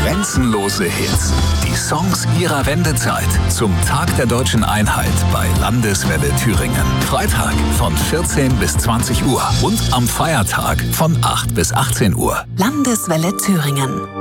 Grenzenlose Hits. Die Songs ihrer Wendezeit. Zum Tag der deutschen Einheit bei Landeswelle Thüringen. Freitag von 14 bis 20 Uhr und am Feiertag von 8 bis 18 Uhr. Landeswelle Thüringen.